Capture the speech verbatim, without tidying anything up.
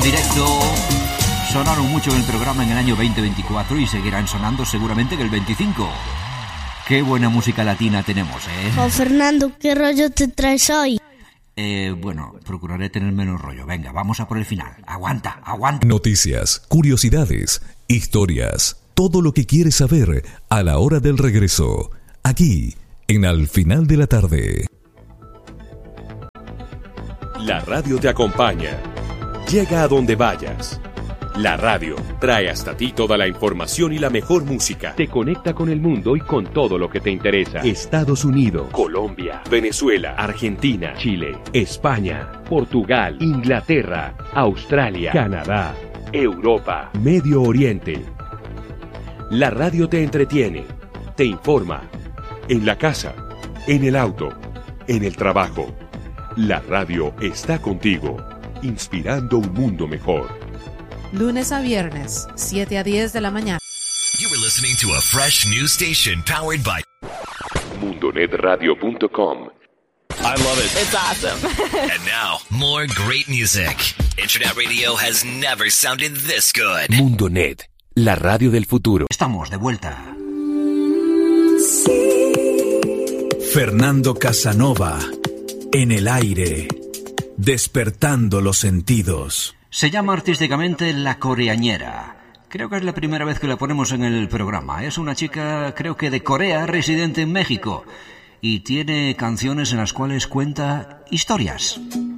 en directo. Sonaron mucho en el programa en el año veinte veinticuatro y seguirán sonando seguramente en el veinticinco. Qué buena música latina tenemos, ¿eh? Oh, Fernando, ¿qué rollo te traes hoy? Eh, bueno, procuraré tener menos rollo. Venga, vamos a por el final. Aguanta, aguanta. Noticias, curiosidades, historias, todo lo que quieres saber a la hora del regreso. Aquí, en Al Final de la Tarde. La radio te acompaña. Llega a donde vayas. La radio trae hasta ti toda la información y la mejor música. Te conecta con el mundo y con todo lo que te interesa. Estados Unidos, Colombia, Venezuela, Argentina, Chile, España, Portugal, Inglaterra, Australia, Canadá, Europa, Medio Oriente. La radio te entretiene, te informa. En la casa, en el auto, en el trabajo. La radio está contigo, inspirando un mundo mejor. Lunes a viernes, siete a diez de la mañana. You were listening to a fresh new station powered by mundonet radio punto com. I love it. It's awesome. And now, more great music. Internet radio has never sounded this good. Mundonet, la radio del futuro. Estamos de vuelta. Fernando Casanova, en el aire, despertando los sentidos. Se llama artísticamente La Coreañera. Creo que es la primera vez que la ponemos en el programa. Es una chica, creo que de Corea, residente en México. Y tiene canciones en las cuales cuenta historias.